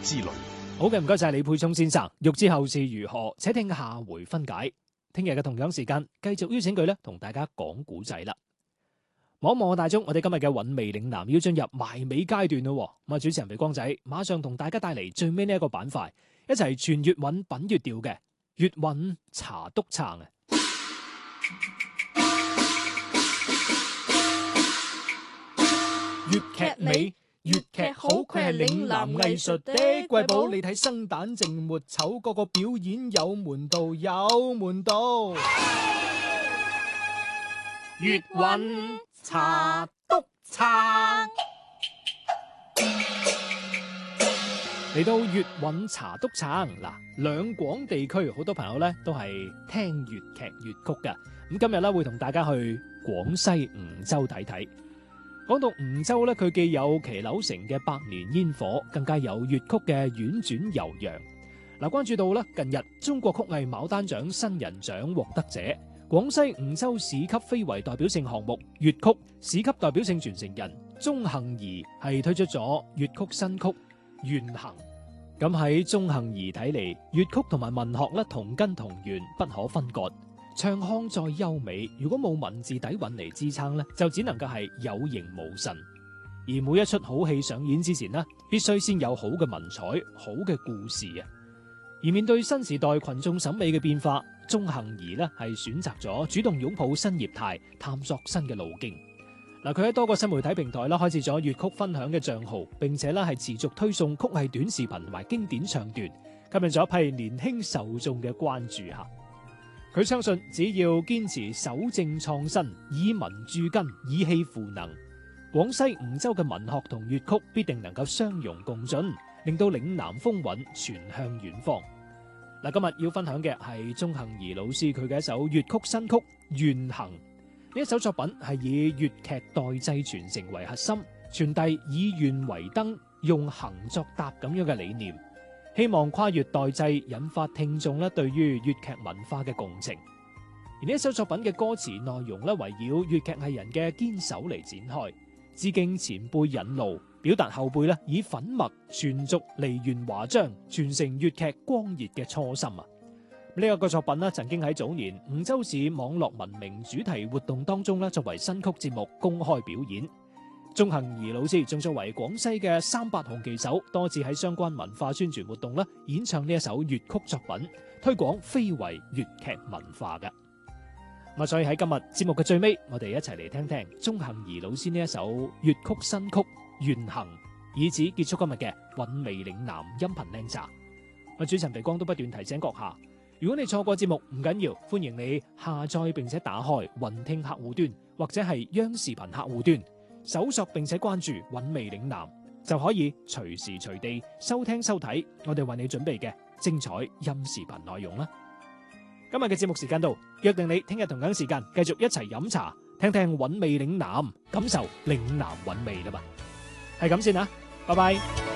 之旅。 好嘅，唔該晒李沛聰先生。欲知後事如何，且聽下回分解。聽日嘅同樣時間，繼續邀請佢咧同大家講古仔啦。望一望大鐘，我哋今日嘅韻味嶺南要進入埋尾階段咯。咁啊，主持人肥光仔馬上同大家帶嚟最尾呢一個板塊，一齊傳粵韻品粵調嘅粵韻茶篤撐啊！粵劇美，粵劇好，佢係嶺南藝術的瑰寶。你睇生旦淨末丑，個個表演有門道，有門道。粵韻茶篤撐，嚟到粵韻茶篤撐嗱，兩廣地區好多朋友咧都係聽粵劇粵曲嘅。咁今日咧會同大家去廣西梧州睇睇。講到梧州咧，佢既有騎樓城嘅百年煙火，更加有粵曲嘅婉轉悠揚。嗱，關注到咧近日中國曲藝牡丹獎新人獎獲得者，廣西梧州市級非遺代表性項目粵曲市級代表性傳承人鐘杏兒係推出咗粵曲新曲《緣行》。咁喺鐘杏兒睇嚟，粵曲同埋文學咧同根同源，不可分割。唱腔再優美，如果冇文字底蘊嚟支撐咧，就只能夠係有形無神。而每一出好戲上演之前呢，必須先有好嘅文采、好嘅故事啊。而面對新時代群眾審美嘅變化，鐘杏兒咧係選擇咗主動擁抱新業態，探索新嘅路徑。嗱，佢喺多個新媒體平台啦開設咗粵曲分享嘅賬號，並且咧係持續推送曲藝短視頻同埋經典唱段，吸引咗一批年輕受眾嘅關注下。佢相信，只要堅持守正創新，以文鑄根，以氣賦能，廣西梧州嘅文學同粵曲必定能夠相容共進，令到嶺南風韻傳向遠方。嗱，今日要分享嘅係鐘杏兒老師佢嘅一首粵曲新曲《緣行》。呢一首作品係以粵劇代際傳承為核心，傳遞以緣為燈，用行作搭咁樣嘅理念。希望跨越代際，引發聽眾咧對於粵劇文化嘅共情。而呢一首作品嘅歌詞內容咧，圍繞粵劇藝人嘅堅守嚟展開，致敬前輩引路，表達後輩咧以粉墨傳續梨園華章，傳承粵劇光熱嘅初心啊！呢一個作品咧，曾經喺早年梧州市網絡文明主題活動當中咧，作為新曲節目公開表演。鐘杏兒老師仲作為廣西嘅3/8紅旗手，多次喺相關文化宣傳活動咧演唱呢一首粵曲作品，推廣非遺粵劇文化嘅。咁所以喺今日節目嘅最尾，我哋一齊嚟聽聽鐘杏兒老師呢一首粵曲新曲《緣行》，以此結束今日嘅韻味嶺南音頻靚茶。我主持人肥光都不斷提醒閣下，如果你錯過節目唔緊要，歡迎你下載並且打開雲聽客戶端或者係央視頻客戶端，搜索並且關注韻味嶺南，就可以隨時隨地收聽收睇我哋為你準備嘅精彩音視頻內容啦。今日嘅節目時間到，約定你聽日同樣時間繼續一齊飲茶，聽聽韻味嶺南，感受嶺南韻味啦嘛。係咁先啦，拜拜。